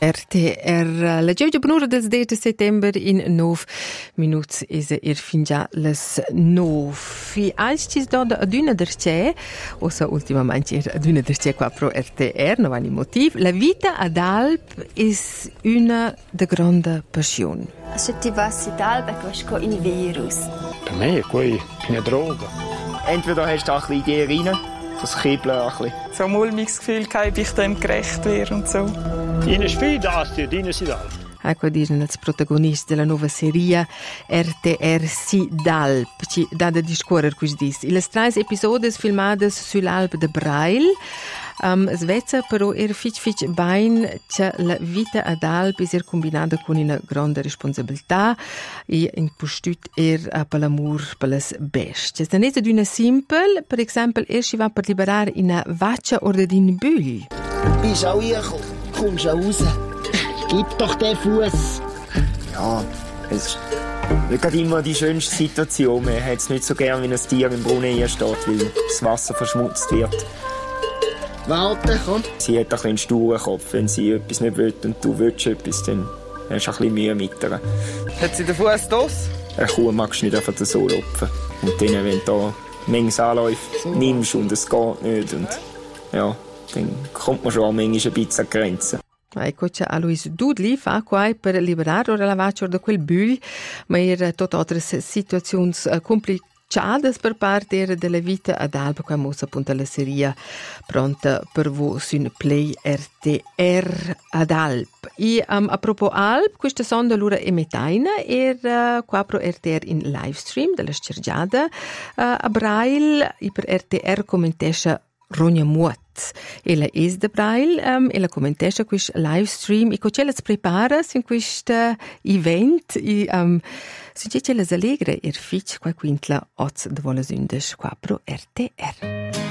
RTR, la giornata benura del 10 settembre in 9 minuti e fin già les 9. I alci da aduna derce, osa ultimamente aduna derce qua pro RTR, non vale motivo. La vita ad Alp is una de grande passione. Se ti vas in Alp, è come un virus. Per me è qui eine Droge. Entweder hast du auch ein bisschen Idee rein, das Kribbeln ein bisschen. So ein mulmiges Gefühl, ob ich dem gerecht wäre und so. Ihnen spielt das, die dienen sie da. Ecco a dire il protagonista della nuova serie RTR Sidalp, ci dà da discorrere questi. Le tre episodi filmati sull'Alpe de Brail. Svezia però fitch bain che la vita ad Alp è combinata con una grande responsabilità e impostut per l'amor per le bestie. Se non è una simple, per esempio, si va per liberare una vaccia o in Bühl. Bist auch hier, kommst auch raus. Gib doch den Fuß. Ja, es ist nicht immer die schönste Situation. Man hat es nicht so gern, wenn ein Tier im Brunnen hier steht, weil das Wasser verschmutzt wird. Warte, komm. Sie hat ein bisschen einen sturen Kopf. Wenn sie etwas nicht will und du willst etwas, dann hast du ein bisschen Mühe mit ihr. Hat sie den Fuß los? Eine Kuh magst du nicht einfach so lupfen. Und dann, wenn du da manches Anläufe nimmst und es geht nicht, und ja, dann kommt man schon manchmal ein bisschen an die Grenzen. Ecco, c'è Alois Dudley fa qua per liberare ora la vaccia da quel Bühl, ma era tot altre situazioni complicate per parte della vita ad Alp, qua mossa appunto la serie pronta per voi su Play RTR ad Alp. E a propos Alp, questa sonda l'ora è metaina era qua pro RTR in livestream della scergiada a Brail e per RTR commentesce Ronja Muot. Ella è da Brail, ella commenta questo live stream e come ella si prepara in questo event e se ella si allegra fitch qua quintla oz de vola sündes qua pro RTR.